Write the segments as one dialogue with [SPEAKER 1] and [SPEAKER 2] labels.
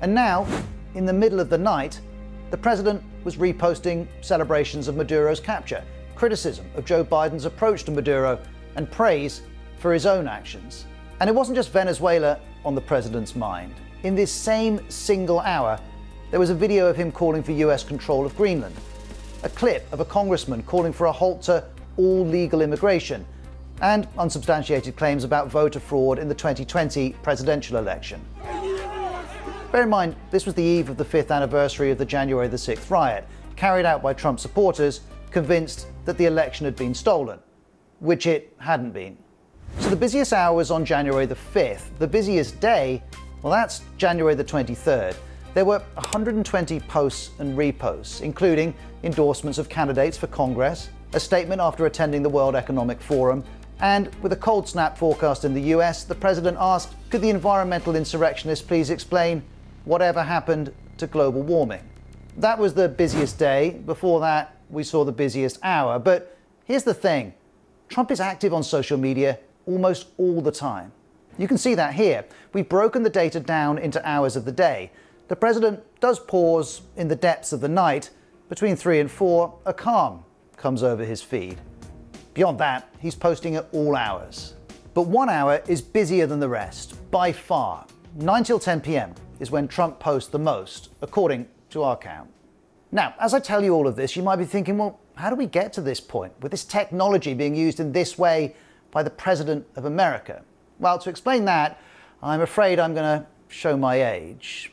[SPEAKER 1] And now, in the middle of the night, the president was reposting celebrations of Maduro's capture, criticism of Joe Biden's approach to Maduro, and praise for his own actions. And it wasn't just Venezuela on the president's mind. In this same single hour, there was a video of him calling for US control of Greenland, a clip of a congressman calling for a halt to all legal immigration, and unsubstantiated claims about voter fraud in the 2020 presidential election. Bear in mind, this was the eve of the 5th anniversary of the January the 6th riot, carried out by Trump supporters convinced that the election had been stolen, which it hadn't been. So the busiest hour was on January the 5th. The busiest day, well, that's January the 23rd. There were 120 posts and reposts, including endorsements of candidates for Congress, a statement after attending the World Economic Forum, and with a cold snap forecast in the US, the president asked, could the environmental insurrectionists please explain whatever happened to global warming? That was the busiest day. Before that, we saw the busiest hour. But here's the thing. Trump is active on social media almost all the time. You can see that here. We've broken the data down into hours of the day. The president does pause in the depths of the night. Between 3 and 4, a calm comes over his feed. Beyond that, he's posting at all hours. But 1 hour is busier than the rest, by far. 9 till 10 p.m. is when Trump posts the most, according to our count. Now, as I tell you all of this, you might be thinking, well, how do we get to this point, with this technology being used in this way by the President of America? Well, to explain that, I'm afraid I'm going to show my age.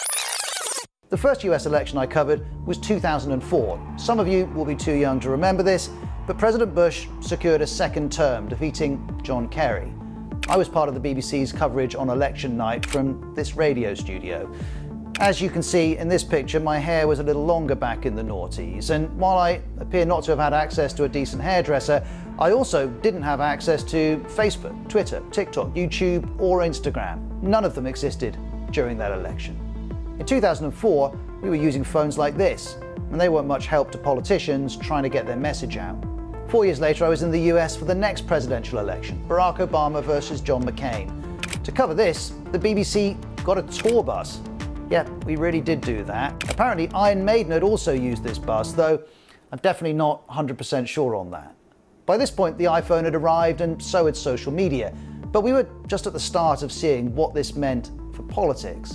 [SPEAKER 1] The first US election I covered was 2004. Some of you will be too young to remember this, but President Bush secured a second term, defeating John Kerry. I was part of the BBC's coverage on election night from this radio studio. As you can see in this picture, my hair was a little longer back in the noughties, and while I appear not to have had access to a decent hairdresser, I also didn't have access to Facebook, Twitter, TikTok, YouTube, or Instagram. None of them existed during that election. In 2004, we were using phones like this, and they weren't much help to politicians trying to get their message out. 4 years later, I was in the US for the next presidential election, Barack Obama versus John McCain. To cover this, the BBC got a tour bus. Yeah, we really did do that. Apparently, Iron Maiden had also used this bus, though I'm definitely not 100% sure on that. By this point, the iPhone had arrived, and so had social media. But we were just at the start of seeing what this meant for politics.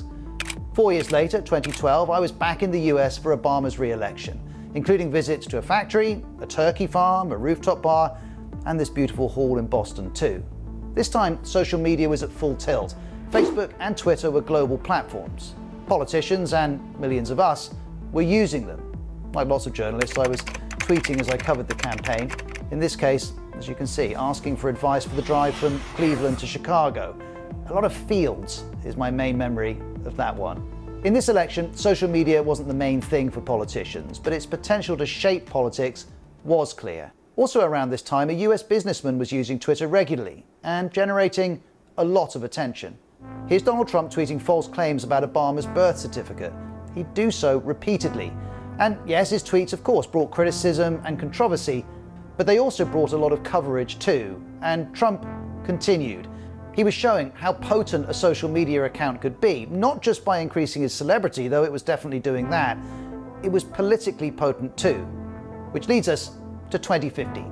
[SPEAKER 1] 4 years later, 2012, I was back in the US for Obama's re-election, including visits to a factory, a turkey farm, a rooftop bar, and this beautiful hall in Boston too. This time, social media was at full tilt. Facebook and Twitter were global platforms. Politicians, and millions of us, were using them. Like lots of journalists, I was tweeting as I covered the campaign. In this case, as you can see, asking for advice for the drive from Cleveland to Chicago. A lot of fields is my main memory of that one. In this election, social media wasn't the main thing for politicians, but its potential to shape politics was clear. Also around this time, a US businessman was using Twitter regularly and generating a lot of attention. Here's Donald Trump tweeting false claims about Obama's birth certificate. He'd do so repeatedly. And yes, his tweets, of course, brought criticism and controversy, but they also brought a lot of coverage too. And Trump continued. He was showing how potent a social media account could be, not just by increasing his celebrity, though it was definitely doing that. It was politically potent too. Which leads us to 2015.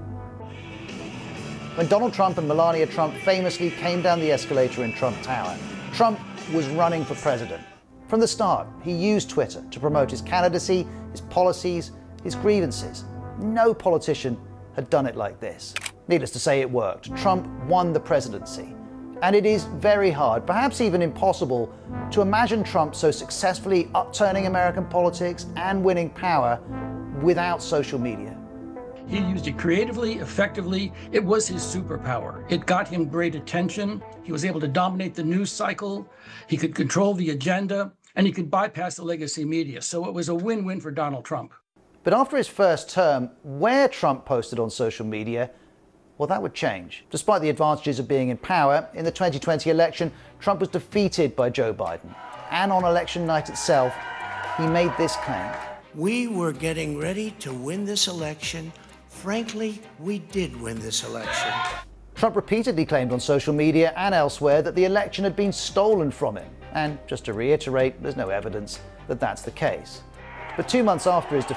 [SPEAKER 1] When Donald Trump and Melania Trump famously came down the escalator in Trump Tower, Trump was running for president. From the start, he used Twitter to promote his candidacy, his policies, his grievances. No politician had done it like this. Needless to say, it worked. Trump won the presidency. And it is very hard, perhaps even impossible, to imagine Trump so successfully upturning American politics and winning power without social media.
[SPEAKER 2] He used it creatively, effectively. It was his superpower. It got him great attention. He was able to dominate the news cycle. He could control the agenda, and he could bypass the legacy media. So it was a win-win for Donald Trump.
[SPEAKER 1] But after his first term, where Trump posted on social media, well, that would change. Despite the advantages of being in power, in the 2020 election, Trump was defeated by Joe Biden. And on election night itself, he made this claim.
[SPEAKER 3] We were getting ready to win this election. Frankly, we did win this election.
[SPEAKER 1] Trump repeatedly claimed on social media and elsewhere that the election had been stolen from him. And just to reiterate, there's no evidence that that's the case. But 2 months after his